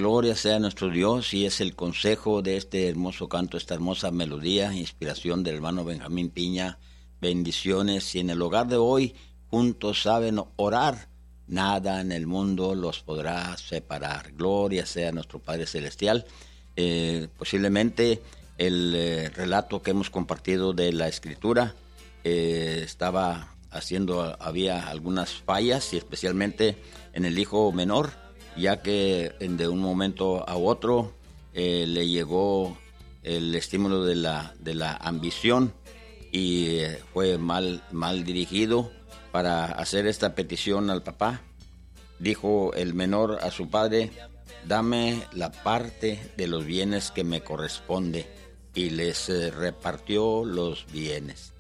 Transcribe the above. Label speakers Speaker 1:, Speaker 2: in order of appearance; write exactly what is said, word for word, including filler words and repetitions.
Speaker 1: gloria sea a nuestro Dios, y es el consejo de este hermoso canto, esta hermosa melodía, inspiración del hermano Benjamín Piña. Bendiciones. Si en el hogar de hoy juntos saben orar, nada en el mundo los podrá separar. Gloria sea a nuestro Padre Celestial. Eh, posiblemente el eh, relato que hemos compartido de la Escritura eh, estaba haciendo, había algunas fallas, y especialmente en el hijo menor, ya que de un momento a otro eh, le llegó el estímulo de la, de la ambición, y eh, fue mal, mal dirigido para hacer esta petición al papá. Dijo el menor a su padre: dame la parte de los bienes que me corresponde, y les eh, repartió los bienes.